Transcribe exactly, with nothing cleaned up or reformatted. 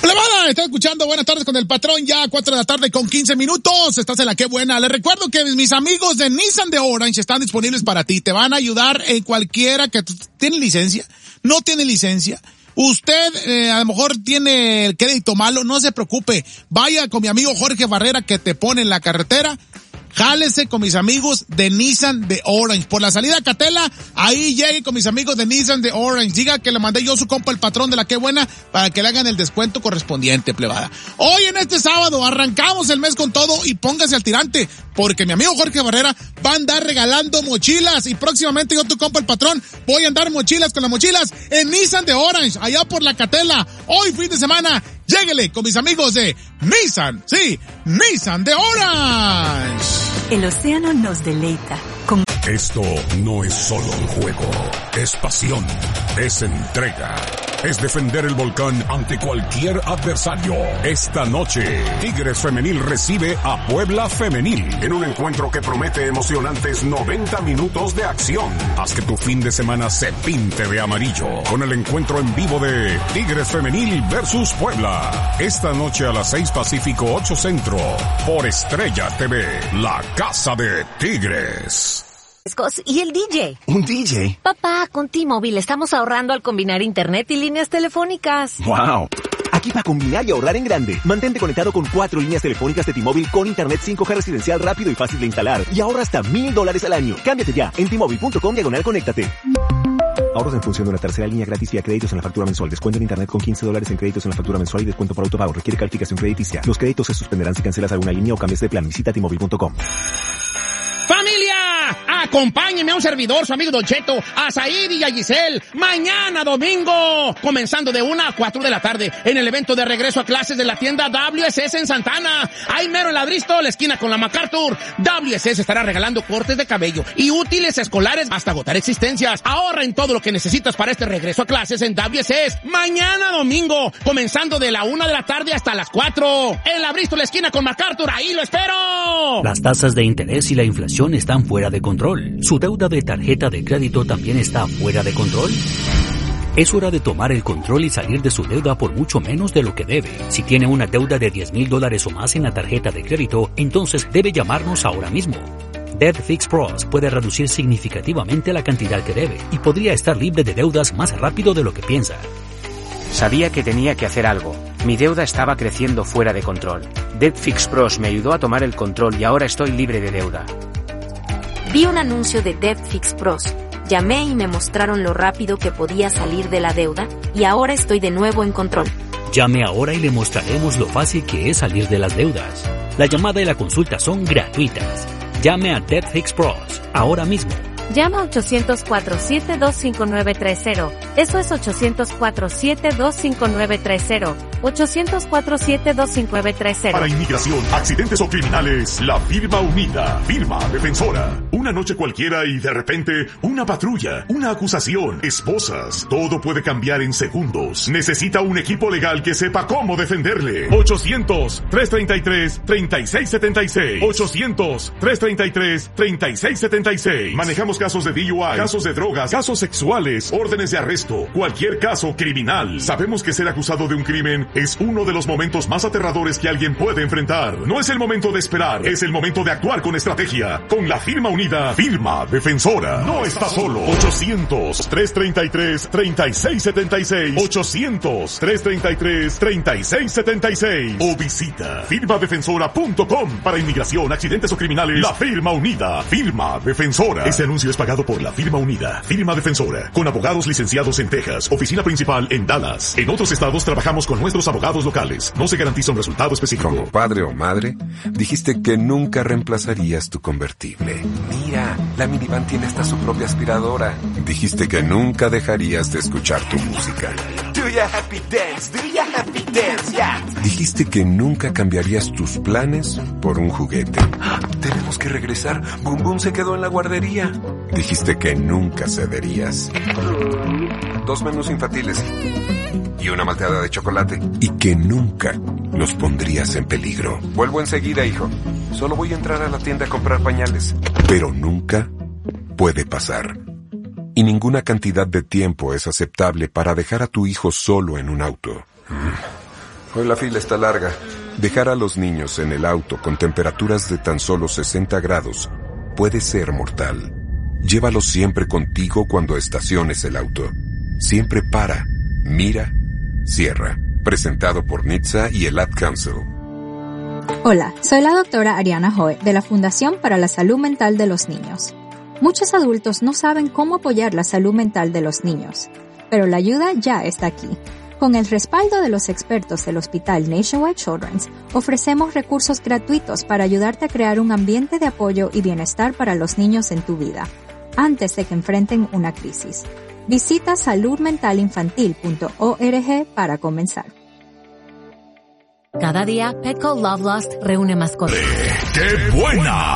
Plebada, estás escuchando Buenas Tardes con el Patrón, ya cuatro de la tarde con quince minutos. Estás en la que buena. Les recuerdo que mis amigos de Nissan de Orange están disponibles para ti. Te van a ayudar en cualquiera que tiene licencia, no tiene licencia. Usted eh, a lo mejor tiene el crédito malo, no se preocupe. Vaya con mi amigo Jorge Barrera que te pone en la carretera. Jálese con mis amigos de Nissan de Orange. Por la salida a Catela, ahí llegue con mis amigos de Nissan de Orange. Diga que le mandé yo su compa el patrón de la que buena para que le hagan el descuento correspondiente, plebada. Hoy en este sábado arrancamos el mes con todo y póngase al tirante, porque mi amigo Jorge Barrera va a andar regalando mochilas y próximamente yo tu compa el patrón voy a andar mochilas con las mochilas en Nissan de Orange, allá por la Catela. Hoy fin de semana, lléguele con mis amigos de Nissan, sí, Nissan de Orange. El océano nos deleita con... Esto no es solo un juego, es pasión, es entrega, es defender el volcán ante cualquier adversario. Esta noche, Tigres Femenil recibe a Puebla Femenil en un encuentro que promete emocionantes noventa minutos de acción. Haz que tu fin de semana se pinte de amarillo con el encuentro en vivo de Tigres Femenil versus Puebla. Esta noche a las seis Pacífico, ocho Centro, por Estrella T V, la casa de Tigres. ¿Y el D J? ¿Un D J? Papá, con T-Mobile estamos ahorrando al combinar internet y líneas telefónicas. ¡Wow! Aquí para combinar y ahorrar en grande. Mantente conectado con cuatro líneas telefónicas de T-Mobile con internet cinco G residencial rápido y fácil de instalar. Y ahorra hasta mil dólares al año. Cámbiate ya en T-Mobile punto com diagonal conéctate. Ahorros en función de una tercera línea gratis y a créditos en la factura mensual. Descuento en internet con quince dólares en créditos en la factura mensual y descuento por autopago. Requiere calificación crediticia. Los créditos se suspenderán si cancelas alguna línea o cambias de plan. Visita T Mobile punto com. ¡Familia! Acompáñeme a un servidor, su amigo Don Cheto, a Said y a Giselle, mañana domingo, comenzando de una a cuatro de la tarde, en el evento de regreso a clases de la tienda W S S en Santana. Ahí mero en la Bristol, la esquina con la MacArthur. W S S estará regalando cortes de cabello y útiles escolares hasta agotar existencias. Ahorra en todo lo que necesitas para este regreso a clases en W S S. Mañana domingo, comenzando de la una de la tarde hasta las cuatro. En la Bristol, la esquina con MacArthur, ahí lo espero. Las tasas de interés y la inflación están fuera de control. ¿Su deuda de tarjeta de crédito también está fuera de control? Es hora de tomar el control y salir de su deuda por mucho menos de lo que debe. Si tiene una deuda de diez mil dólares o más en la tarjeta de crédito, entonces debe llamarnos ahora mismo. Debt Fix Pros puede reducir significativamente la cantidad que debe y podría estar libre de deudas más rápido de lo que piensa. Sabía que tenía que hacer algo. Mi deuda estaba creciendo fuera de control. Debt Fix Pros me ayudó a tomar el control y ahora estoy libre de deuda. Vi un anuncio de Debt Fix Pros. Llamé y me mostraron lo rápido que podía salir de la deuda y ahora estoy de nuevo en control. Llame ahora y le mostraremos lo fácil que es salir de las deudas. La llamada y la consulta son gratuitas. Llame a Debt Fix Pros ahora mismo. Llama a ochocientos cuatro siete dos cinco nueve tres cero. Eso es ochocientos cuatro siete dos cinco nueve tres cero. ochocientos cuatro siete dos cinco nueve tres cero. Para inmigración, accidentes o criminales, la firma unida, firma defensora. Una noche cualquiera y de repente, una patrulla, una acusación, esposas. Todo puede cambiar en segundos. Necesita un equipo legal que sepa cómo defenderle. ochocientos tres treinta y tres treinta y seis setenta y seis. ochocientos tres treinta y tres treinta y seis setenta y seis. Manejamos casos de D U I, casos de drogas, casos sexuales, órdenes de arresto, cualquier caso criminal. Sabemos que ser acusado de un crimen es uno de los momentos más aterradores que alguien puede enfrentar. No es el momento de esperar, es el momento de actuar con estrategia. Con la firma unida, firma defensora. No está solo. ochocientos tres treinta y tres treinta y seis setenta y seis. ochocientos tres treinta y tres treinta y seis setenta y seis. O visita firma defensora punto com. Para inmigración, accidentes o criminales, la firma unida, firma defensora. Ese anuncio es pagado por la firma unida, firma defensora, con abogados licenciados en Texas, oficina principal en Dallas. En otros estados trabajamos con nuestros abogados locales. No se garantiza un resultado específico. Como padre o madre, dijiste que nunca reemplazarías tu convertible. Mira, la minivan tiene hasta su propia aspiradora. Dijiste que nunca dejarías de escuchar tu música. Do ya happy dance, do ya happy dance, yeah. Dijiste que nunca cambiarías tus planes por un juguete. Tenemos que regresar. Boom Boom se quedó en la guardería. Dijiste que nunca cederías. Dos menús infantiles y una malteada de chocolate. Y que nunca los pondrías en peligro. Vuelvo enseguida, hijo. Solo voy a entrar a la tienda a comprar pañales. Pero nunca puede pasar. Y ninguna cantidad de tiempo es aceptable para dejar a tu hijo solo en un auto. Hoy la fila está larga. Dejar a los niños en el auto con temperaturas de tan solo sesenta grados puede ser mortal. Llévalos siempre contigo cuando estaciones el auto. Siempre para, mira, cierra. Presentado por N H T S A y el Ad Council. Hola, soy la doctora Ariana Hoy de la Fundación para la Salud Mental de los Niños. Muchos adultos no saben cómo apoyar la salud mental de los niños, pero la ayuda ya está aquí. Con el respaldo de los expertos del Hospital Nationwide Children's, ofrecemos recursos gratuitos para ayudarte a crear un ambiente de apoyo y bienestar para los niños en tu vida, antes de que enfrenten una crisis. Visita salud mental infantil punto org para comenzar. Cada día, Petco Love Lost reúne mascotas. ¡Qué buena!